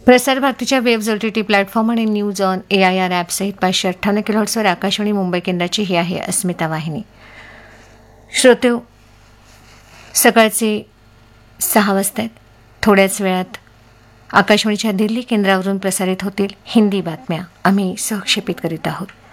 प्रसार भारतीच्या webs OTT platform आणि न्यूज ऑन AIR ॲप सहित 558 किलोहर्ट्जवर आकाशवाणी मुंबई केंद्राची ही आहे अस्मिता वाहिनी. श्रोतेहो, सकाळचे 6 वाजता आहेत. थोड्याच वेळात आकाशवाणीच्या दिल्ली केंद्रावरून प्रसारित होतील हिंदी बातम्या. आम्ही सहक्षेपित करीत आहोत.